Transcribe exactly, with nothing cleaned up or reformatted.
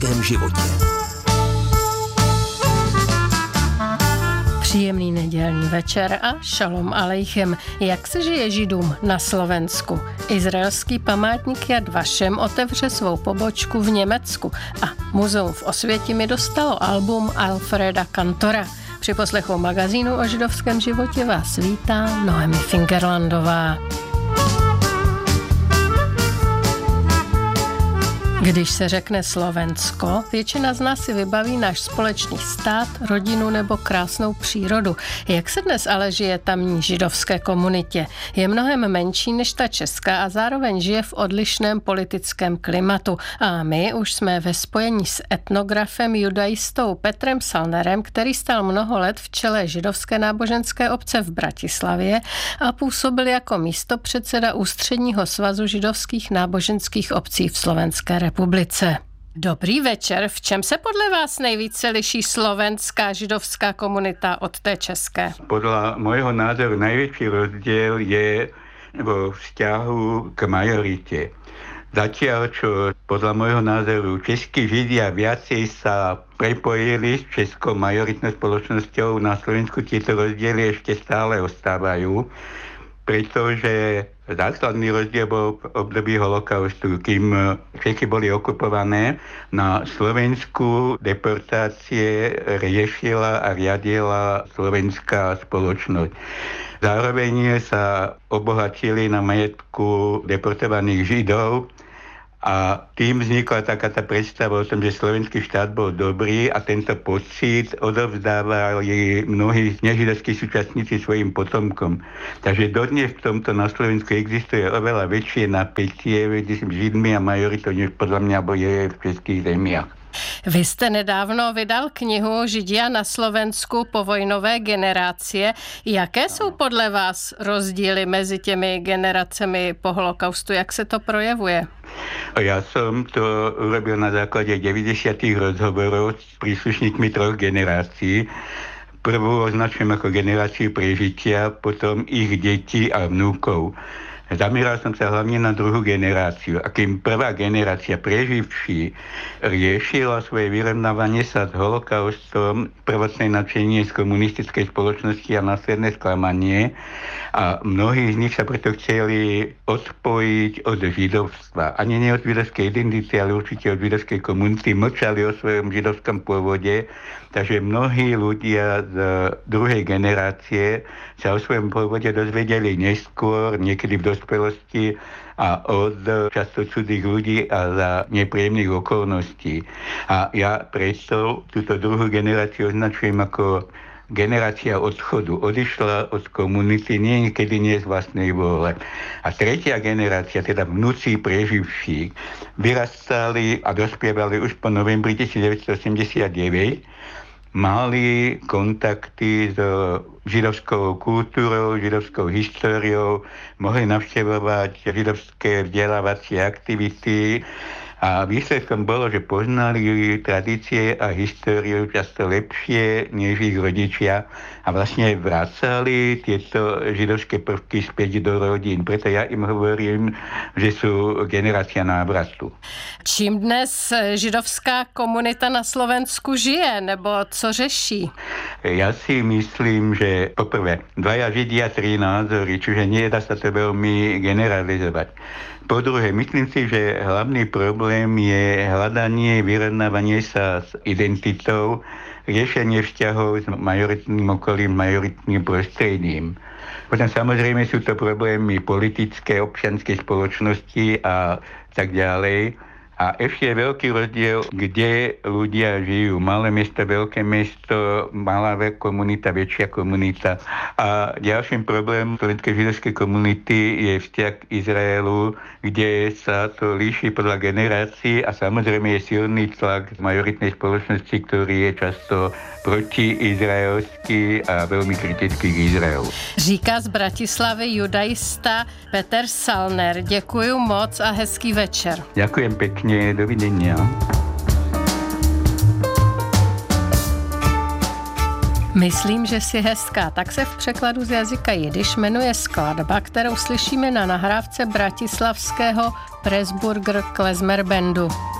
židovském životě. Příjemný nedělní večer a šalom alejchem. Jak se žije Židům na Slovensku? Izraelský památník Yad Vashem otevře svou pobočku v Německu a muzeum v Osvětimi dostalo album Alfreda Kantora. Při poslechu magazínu o židovském životě vás vítá Noemi Fingerlandová. Když se řekne Slovensko, většina z nás si vybaví náš společný stát, rodinu nebo krásnou přírodu. Jak se dnes ale žije tamní židovské komunitě? Je mnohem menší než ta česká a zároveň žije v odlišném politickém klimatu. A my už jsme ve spojení s etnografem, judaistou Petrem Salnerem, který stál mnoho let v čele židovské náboženské obce v Bratislavě a působil jako místopředseda Ústředního svazu židovských náboženských obcí v Slovenské republice. republice. Dobrý večer. V čem se podle vás nejvíce liší slovenská židovská komunita od té české? Podľa môjho názoru najväčší rozdiel je vo vzťahu k majorite. Zatiaľ, čo podľa môjho názoru českí židia viacej sa prepojili s českou majoritnou spoločnosťou, na Slovensku tieto rozdiely ešte stále ostávajú, pretože základný rozdiel bol v období holokaustu, kým Čechy boli okupované. Na Slovensku deportácie riešila a riadila slovenská spoločnosť. Zároveň sa obohatili na majetku deportovaných Židov a tým vznikla taká tá predstava o tom, že slovenský štát bol dobrý a tento pocit odovzdávali mnohí nežidovskí súčasníci svojim potomkom. Takže dodnes v tomto na Slovensku existuje oveľa väčšie napätie medzi Židmi a majoritou, než podľa mňa je v českých zemiach. Vy jste nedávno vydal knihu Židia na Slovensku povojnové generácie. Jaké jsou podle vás rozdíly mezi těmi generacemi po holokaustu? Jak se to projevuje? Ja som to urobil na základe deväťdesiatych rozhovorov s príslušníkmi troch generácií. Prvú označujem ako generáciu prežitia, potom ich detí a vnúkov. Zameral som sa hlavne na druhú generáciu. A kým prvá generácia preživší riešila svoje vyrovnávanie sa s holokaustom, prvotné nadšenie z komunistickej spoločnosti a následné sklamanie, a mnohí z nich sa preto chceli odpojiť od židovstva. Ani nie od židovskej identity, ale určite od židovskej komunity. Mlčali o svojom židovskom pôvode. Takže mnohí ľudia z druhej generácie sa o svojom pôvode dozvedeli neskôr, niekedy v dospelosti a od často cudzích ľudí a za nepríjemných okolností. A ja preto túto druhú generáciu označujem ako generácia odchodu. Odišla od komunity, nie niekedy nie z vlastnej vôle. A tretia generácia, teda vnúci preživší, vyrastali a dospievali už po novembri devätnásťstoosemdesiatdeväť, mali kontakty s židovskou kultúrou, židovskou históriou, mohli navštevovať židovské vzdelávacie aktivity a výsledkom bolo, že poznali tradície a históriu často lepšie než ich rodičia a vlastne vracali tieto židovské prvky späť do rodín. Preto ja im hovorím, že sú generácia návratu. Čím dnes židovská komunita na Slovensku žije, nebo co řeší? Ja si myslím, že poprvé, dvaja židia, tri názory, čiže nie dá sa to veľmi generalizovať. Po druhé, myslím si, že hlavný problém je hľadanie, vyrovnávanie sa s identitou, riešenie vzťahov s majoritným okolím, majoritným prostredím. Potom samozrejme sú to problémy politické, občianskej spoločnosti a tak ďalej. A ešte je veľký rozdiel, kde ľudia žijú. Malé mesto, veľké mesto, malá komunita, väčšia komunita. A ďalším problémom slovenskej židovskej komunity je vzťah k Izraelu, kde sa to líši podľa generácií a samozrejme je silný tlak z majoritnej spoločnosti, ktorý je často protiizraelský a veľmi kritický k Izraelu. Říká z Bratislavy judaista Peter Salner. Děkuju moc a hezký večer. Ďakujem pekne, dovidenia. Myslím, že si hezká. Tak se v překladu z jazyka jidiš jmenuje skladba, kterou slyšíme na nahrávce bratislavského Pressburger Klezmer Bandu.